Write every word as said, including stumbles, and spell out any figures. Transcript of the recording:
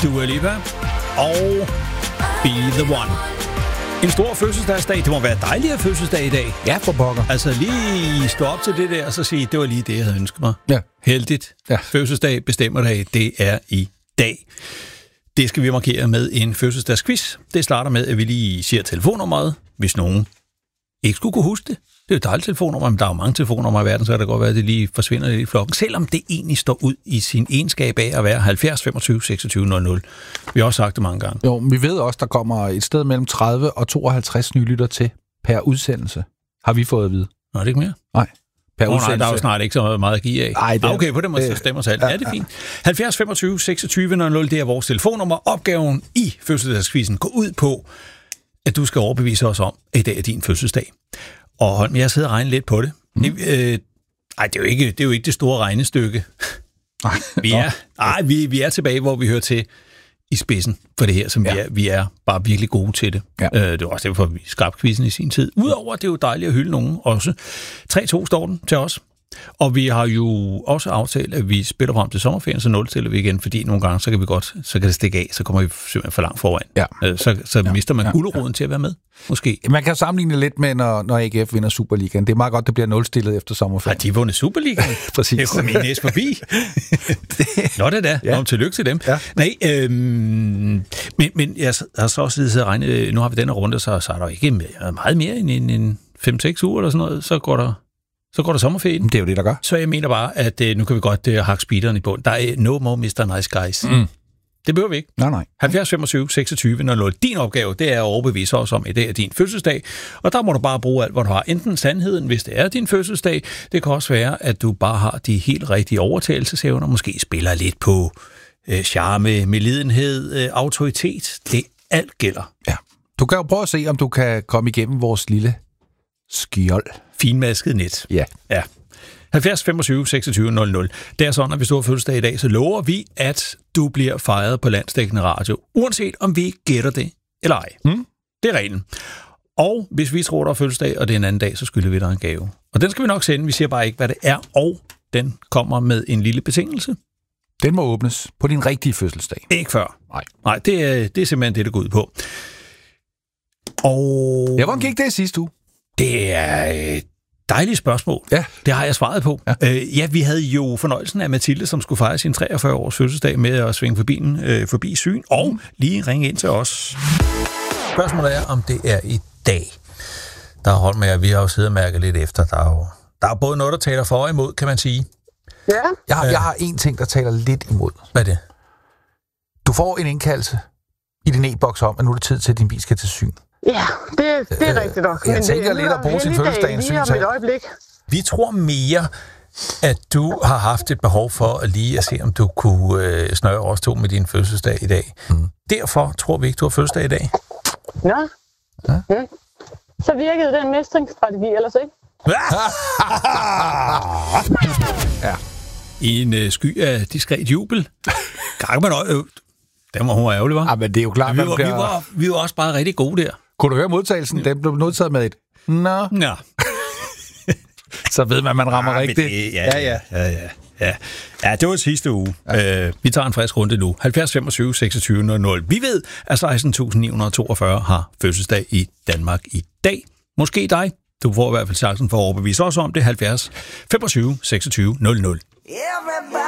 Dua Lipa og Be The One. En stor fødselsdagsdag. Det må være dejligt at fødselsdag i dag. Ja, for pokker. Altså lige stå op til det der, og så sige, det var lige det, jeg havde ønsket mig. Ja. Heldigt. Ja. Fødselsdag bestemmer dag, det er i dag. Det skal vi markere med en fødselsdagsquiz. Det starter med, at vi lige siger telefonnummeret, hvis nogen ikke skulle kunne huske det. Det er jo et dejligt telefonnummer, men der er jo mange telefonnumre i verden, så kan det godt være, at det lige forsvinder lidt i flokken. Selvom det egentlig står ud i sin egenskab af at være halvfjerds femogtyve seksogtyve nul nul. Vi har også sagt det mange gange. Jo, vi ved også, der kommer et sted mellem tredive og tooghalvtreds nye lytter til per udsendelse. Har vi fået at vide? Nå, er det ikke mere? Nej. Per oh, udsendelse. Nej, der er jo snart ikke så meget at give af. Ej, det er, okay, på den måde så stemmer sig alt. Ja, ja, det er fint. halvfjerds femogtyve seksogtyve nul nul, det er vores telefonnummer. Opgaven i fødselsdagskvisten går ud på, at du skal overbevise os om, at i dag er din fødselsdag. Og Holm, jeg sidder og regner lidt på det. Mm. det øh, ej, det er, jo ikke, det er jo ikke det store regnestykke. Nej, vi, er, ej, vi, vi er tilbage, hvor vi hører til i spidsen for det her, som ja. vi, er, vi er bare virkelig gode til det. Ja. Øh, det var også derfor, vi skabte quizzen i sin tid. Udover, at det er jo dejligt at hylde nogen også. tre to står den til os. Og vi har jo også aftalt, at vi spiller frem til sommerferien, så nulstiller vi igen, fordi nogle gange, så kan vi godt, så kan det stikke af, så kommer vi simpelthen for langt foran. Ja. Så, så ja. mister man ja. guleroden ja. til at være med, måske. Man kan sammenligne lidt med, når, når A G F vinder Superligaen. Det er meget godt, det bliver nulstillet efter sommerferien. Har de vundet Superligaen? Præcis. Det er min næste forbi. Nå, det da. Ja. Nå, tillykke til dem. Ja. Nej, øhm, men, men jeg har så også siddet og regnet, nu har vi den runde, så, så er der ikke meget mere end en, en fem seks uger eller sådan noget, så går der Så går der sommerferien. Det er jo det, der gør. Så jeg mener bare, at uh, nu kan vi godt uh, hakke speederen i bund. Der er no more mister Nice Guys. Mm. Det behøver vi ikke. Nej, nej. halvfjerds femogtyve seksogtyve nul nul. Din opgave, det er at overbevise os om, at det er din fødselsdag. Og der må du bare bruge alt, hvad du har. Enten sandheden, hvis det er din fødselsdag. Det kan også være, at du bare har de helt rigtige overtagelsesevner. Måske spiller lidt på uh, charme, medlidenhed, uh, autoritet. Det alt gælder. Ja. Du kan jo prøve at se, om du kan komme igennem vores lille skjold. Finmasket net. Ja. Ja. halvfjerds femogtyve seksogtyve nul nul. Det er sådan, at hvis du har fødselsdag i dag, så lover vi, at du bliver fejret på landsdækkende radio, uanset om vi ikke gætter det eller ej. Mm. Det er reglen. Og hvis vi tror, der er fødselsdag, og det er en anden dag, så skylder vi dig en gave. Og den skal vi nok sende. Vi siger bare ikke, hvad det er, og den kommer med en lille betingelse. Den må åbnes på din rigtige fødselsdag. Ikke før. Nej. Nej, det er, det er simpelthen det, det går ud på. Og... Ja, hvordan gik det sidste uge? Det er et dejligt spørgsmål. Ja. Det har jeg svaret på. Ja. Øh, ja, vi havde jo fornøjelsen af Mathilde, som skulle fejre sin treogfyrre års fødselsdag med at svinge forbi, øh, forbi Syn, og mm. lige ringe ind til os. Spørgsmålet er, om det er i dag. Der har holdt med, at vi har jo siddet og mærket lidt efter. Der er jo der er både noget, der taler for og imod, kan man sige. Ja. Jeg har, jeg har en ting, der taler lidt imod. Hvad er det? Du får en indkaldelse i din e-boks om, at nu er det tid til, at din bil skal til syn. Ja, det, det er øh, rigtigt nok. Jeg men tænker det, lidt at bruge sin fødselsdag i en synsag. Vi tror mere, at du har haft et behov for at lige at se, om du kunne øh, snøre os to med din fødselsdag i dag. Mm. Derfor tror vi ikke, du har fødselsdag i dag. Nå. Ja. Mm. Så virkede den mestringsstrategi ellers ikke? Ja. I en øh, sky af diskret jubel. Gang man øh, den var hun ærgerlig, var? Ja, men det er jo klart, vi var, bliver... vi, var, vi var også bare rigtig gode der. Kunne du høre modtagelsen? Den blev modtaget med et nå. Ja. Så ved man, man rammer ja, rigtigt. Det, ja, ja, ja, ja, ja. Ja, det var sidste uge. Ja. Øh, vi tager en frisk runde nu. halvfjerds femogtyve seksogtyve nul nul. Vi ved, at seksten tusind ni hundrede toogfyrre har fødselsdag i Danmark i dag. Måske dig. Du får i hvert fald chancen for at overbevise os om det. halvfjerds femogtyve seksogtyve nul nul.